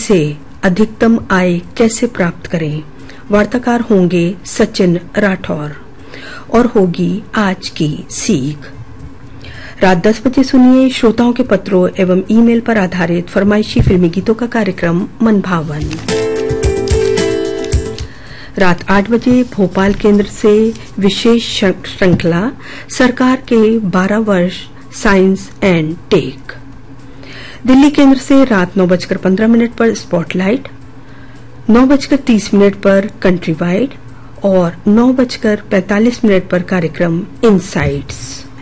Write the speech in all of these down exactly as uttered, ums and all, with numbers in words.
से अधिकतम आय कैसे प्राप्त करें। वार्ताकार होंगे सचिन राठौर और होगी आज की सीख। रात दस बजे सुनिए श्रोताओं के पत्रों एवं ईमेल पर आधारित फरमाइशी फिल्मी गीतों का कार्यक्रम मन भावन। रात आठ बजे भोपाल केंद्र से विशेष श्रृंखला सरकार के बारह वर्ष साइंस एंड टेक। दिल्ली केंद्र से रात नौ बजकर पंद्रह मिनट पर स्पॉटलाइट, नौ बजकर तीस मिनट पर कंट्री वाइड और नौ बजकर पैंतालीस मिनट पर कार्यक्रम इनसाइट्स।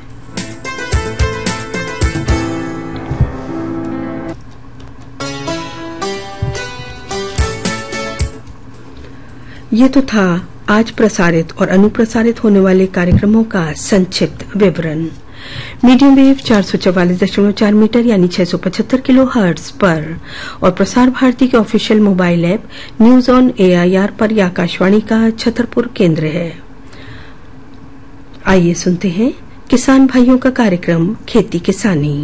ये तो था आज प्रसारित और अनुप्रसारित होने वाले कार्यक्रमों का संक्षिप्त विवरण। मीडियम वेव चार सौ चौवालीस दशमलव चार मीटर यानी छह सौ पचहत्तर किलो हर्ट्ज पर और प्रसार भारती के official mobile app news on AIR पर या आकाशवाणी का छतरपुर केंद्र है। आइए सुनते हैं किसान भाइयों का कार्यक्रम खेती किसानी।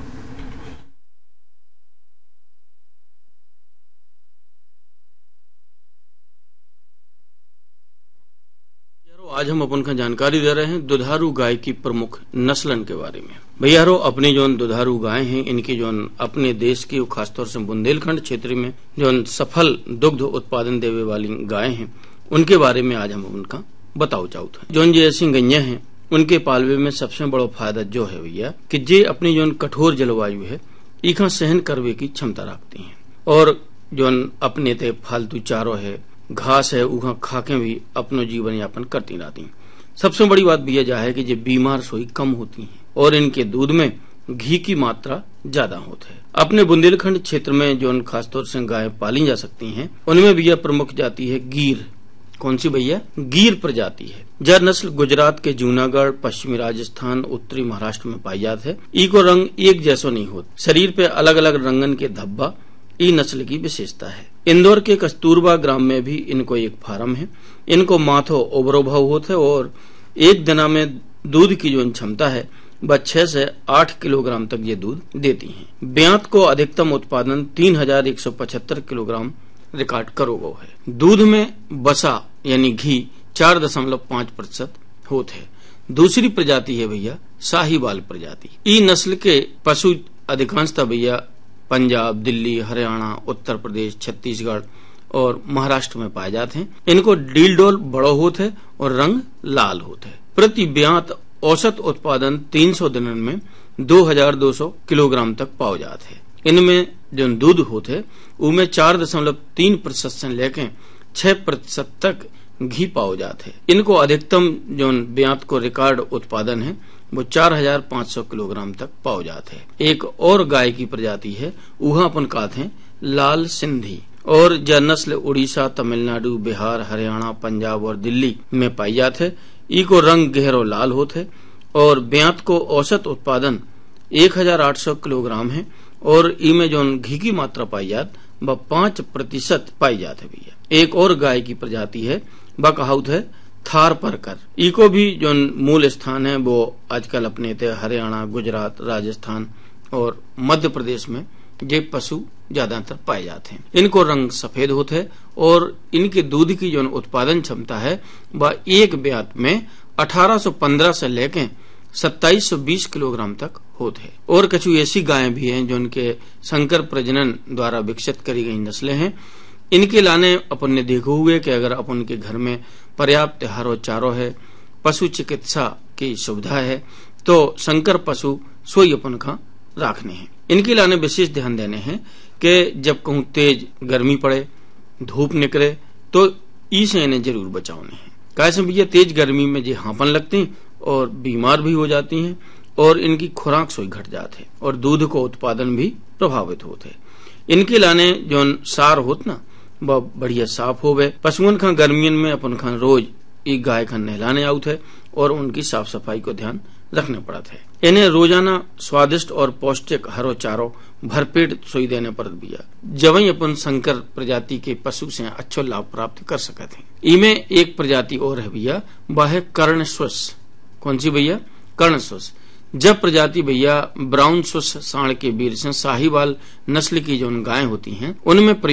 आज हम अपन का जानकारी दे रहे हैं दुधारू गाय की प्रमुख नस्लन के बारे में। भैयारो अपनी जो दुधारू गाय हैं इनकी जो अपने देश की खासतौर से बुंदेलखंड क्षेत्र में जो सफल दुग्ध उत्पादन देने वाली गाय हैं उनके बारे में आज हम उनका बताओ चाहते हैं। जो ऐसी गैया हैं उनके पालवे में सबसे बड़ा फायदा जो है भैया कि जे अपनी जो कठोर जलवायु है इका सहन करने की क्षमता रखती हैं और जो अपने ते फालतू चारो है घास है उहा खाके भी अपनो जीवन यापन करती रहती। सबसे बड़ी बात भी यह है कि ये बीमार सोई कम होती हैं और इनके दूध में घी की मात्रा ज्यादा होती है। अपने बुंदेलखंड क्षेत्र में जो खासतौर से गाय पाली जा सकती हैं उनमें भी यह प्रमुख जाति है गिर। कौन सी भैया? गिर प्रजाति है। यह नस्ल गुजरात के जूनागढ़, पश्चिमी राजस्थान, उत्तरी महाराष्ट्र में पाई जाती है। इको रंग एक जैसो नहीं होता, शरीर पे अलग अलग रंगन के धब्बा ई नस्ल की विशेषता है। इंदौर के कस्तूरबा ग्राम में भी इनको एक फार्म है। इनको माथो ओबरो भाव होते है और एक दिना में दूध की जो क्षमता है वह छह से आठ किलोग्राम तक ये दूध देती हैं। ब्यात को अधिकतम उत्पादन तीन हजार एक सौ पचहत्तर किलोग्राम रिकॉर्ड करो गो है। दूध में बसा यानी घी चार दशमलव पांच प्रतिशत होते है। दूसरी प्रजाति है भैया साहिवाल प्रजाति। ई नस्ल के पशु अधिकांशतः भैया पंजाब, दिल्ली, हरियाणा, उत्तर प्रदेश, छत्तीसगढ़ और महाराष्ट्र में पाए जाते हैं। इनको डील डोल बड़ो होते है और रंग लाल होते है। प्रति ब्यात औसत उत्पादन तीन सौ दिनों में दो हजार दो सौ किलोग्राम तक पाओ जाते हैं। इनमें जो दूध होते है उनमें चार दशमलव तीन प्रतिशत से लेकर छह प्रतिशत तक घी पाओ जाते हैं। इनको अधिकतम जो ब्यात को रिकॉर्ड उत्पादन है वो चार हजार पाँच सौ किलोग्राम तक पाओ जाते हैं। एक और गाय की प्रजाति है वहाँ अपन कहते हैं लाल सिंधी और यह नस्ल उड़ीसा, तमिलनाडु, बिहार, हरियाणा, पंजाब और दिल्ली में पाई जाते है। इको रंग गहरो लाल होते है और ब्यात को औसत उत्पादन एक हजार आठ सौ किलोग्राम है और इनमें जो घी की मात्रा पाई जाती वह पांच प्रतिशत पाई जाते भैया। एक और गाय की प्रजाति है वह कहावत है थार परकर। इको भी जो मूल स्थान है वो आजकल अपने थे हरियाणा, गुजरात, राजस्थान और मध्य प्रदेश में ये पशु ज्यादातर पाए जाते हैं। इनको रंग सफेद होते हैं और इनके दूध की जो उत्पादन क्षमता है वह एक ब्यात में अठारह सौ पंद्रह से लेकर सत्ताईस सौ बीस किलोग्राम तक होते हैं। और कुछ ऐसी गायें भी हैं जो उनके संकर प्रजनन द्वारा विकसित करी गई नस्लें हैं। इनके लाने अपन ने देखो हुए कि अगर अपन के घर में पर्याप्त हरो चारो है, पशु चिकित्सा की सुविधा है तो संकर पशु सोई अपन का रखने हैं। इनके लाने विशेष ध्यान देने हैं कि जब कहूँ तेज गर्मी पड़े, धूप निकले तो ई से इन्हें जरूर बचाने हैं। कैसे भैया तेज गर्मी में जो हांपन लगती हैं और बीमार भी हो जाती हैं और इनकी खुराक सोई घट जाते हैं और दूध को उत्पादन भी प्रभावित होते हैं। इनके लाने जो सार होत ना वह बढ़िया साफ होवे। पशुओं का गर्मियन में अपन खान रोज एक गाय का नहलाने आउत है और उनकी साफ सफाई को ध्यान रखने पड़ता है। इन्हें रोजाना स्वादिष्ट और पौष्टिक हरो चारो भरपेट सोई देने पर भी जब अपन संकर प्रजाति के पशु से अच्छो लाभ प्राप्त कर सकते हैं। इनमें एक प्रजाति और है भैया वह है कर्णस्वस। कौन सी भैया? कर्णस्वस। जब प्रजाति भैया ब्राउन स्विस सांड के वीर से साहिवाल नस्ल की जो गायें होती हैं उनमें